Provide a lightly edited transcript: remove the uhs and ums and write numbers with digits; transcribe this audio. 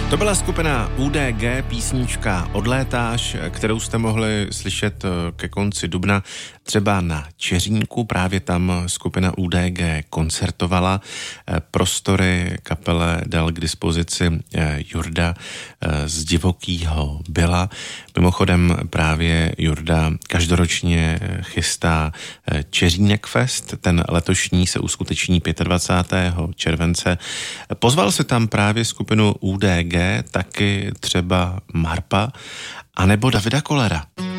To byla skupina UDG, písnička Odlétáš, kterou jste mohli slyšet ke konci dubna třeba na Čeřínku. Právě tam skupina UDG koncertovala. Prostory kapele dal k dispozici Jurda z Divokýho Byla. Mimochodem právě Jurda každoročně chystá Čeřínek Fest. Ten letošní se uskuteční 25. července. Pozval se tam právě skupinu UDG, taky třeba Marpa, anebo Davida Kollera.